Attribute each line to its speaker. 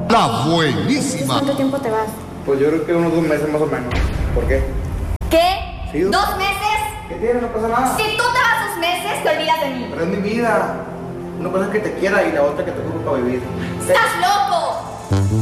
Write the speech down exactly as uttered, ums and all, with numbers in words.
Speaker 1: La buenísima.
Speaker 2: ¿Cuánto tiempo te vas?
Speaker 3: Pues yo creo que unos dos meses más o menos. ¿Por qué?
Speaker 2: ¿Qué?
Speaker 3: Sí, dos-
Speaker 2: ¿Dos meses?
Speaker 3: ¿Qué tiene? No pasa nada.
Speaker 2: Si tú te vas dos meses, te olvidas de mí.
Speaker 3: Pero es mi vida. Una cosa es que te quiera y la otra que te ocupa para vivir.
Speaker 2: ¡Estás loco!